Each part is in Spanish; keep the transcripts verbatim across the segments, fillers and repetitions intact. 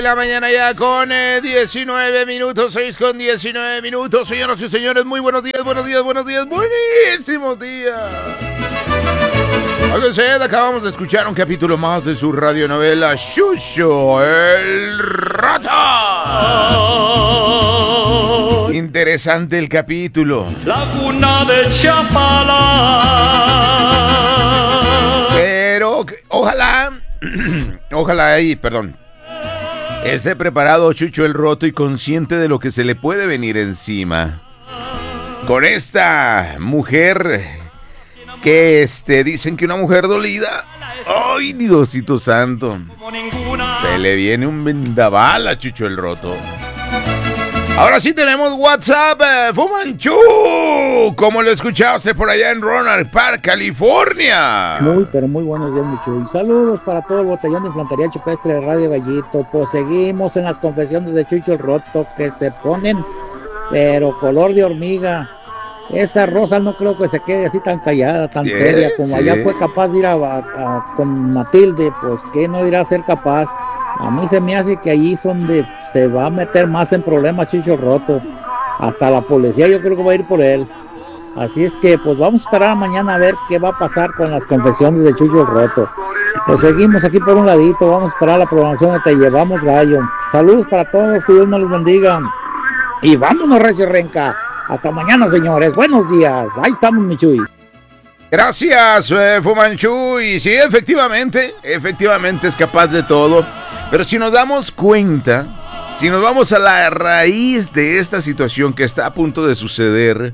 La mañana ya con eh, diecinueve minutos, seis con diecinueve minutos. Señoras y señores, muy buenos días, buenos días, buenos días, buenísimos días. Oigan, usted, acabamos de escuchar un capítulo más de su radionovela Chucho el Roto. Interesante el capítulo. Laguna de Chapala. Pero ojalá, ojalá ahí, perdón. Esté preparado Chucho el Roto y consciente de lo que se le puede venir encima. Con esta mujer que este, dicen que una mujer dolida. ¡Ay, Diosito santo! Se le viene un vendaval a Chucho el Roto. Ahora sí tenemos WhatsApp, eh, Fumanchu. Como lo escuchaste por allá en Rohnert Park, California. Muy, pero muy buenos días, Michu. Y saludos para todo el batallón de infantería chupestre de Radio Gallito. Pues seguimos en las confesiones de Chucho el Roto, que se ponen, pero color de hormiga. Esa Rosa no creo que se quede así tan callada, tan yeah, seria, como sí. Allá fue capaz de ir a, a, a, con Matilde, pues que no irá a ser capaz. A mí se me hace que allí es donde se va a meter más en problemas Chucho el Roto. Hasta la policía yo creo que va a ir por él. Así es que pues vamos a esperar mañana a ver qué va a pasar con las confesiones de Chucho el Roto. Pues seguimos aquí por un ladito, vamos a esperar la programación de Te Llevamos Gallo. Saludos para todos, que Dios me los bendiga. Y vámonos, Recio Renca. Hasta mañana, señores. Buenos días. Ahí estamos, Michuy. Gracias, eh, Fumanchu. Y sí, efectivamente, efectivamente es capaz de todo. Pero si nos damos cuenta, si nos vamos a la raíz de esta situación que está a punto de suceder,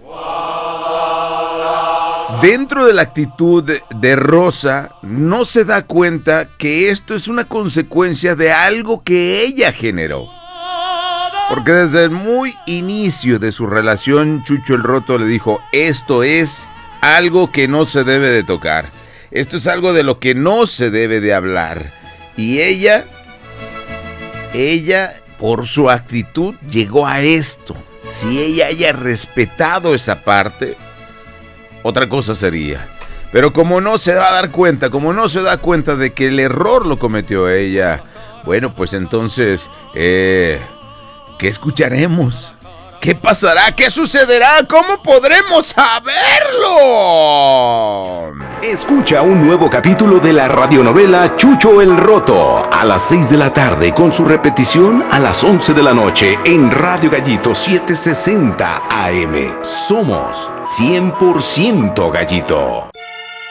dentro de la actitud de, de Rosa, no se da cuenta que esto es una consecuencia de algo que ella generó. Porque desde el muy inicio de su relación, Chucho el Roto le dijo, esto es algo que no se debe de tocar. Esto es algo de lo que no se debe de hablar. Y ella, ella, por su actitud, llegó a esto. Si ella haya respetado esa parte, otra cosa sería. Pero como no se va a dar cuenta, como no se da cuenta de que el error lo cometió ella, bueno, pues entonces, eh... ¿qué escucharemos? ¿Qué pasará? ¿Qué sucederá? ¿Cómo podremos saberlo? Escucha un nuevo capítulo de la radionovela Chucho el Roto a las seis de la tarde con su repetición a las once de la noche en Radio Gallito setecientos sesenta A M. Somos cien por ciento Gallito.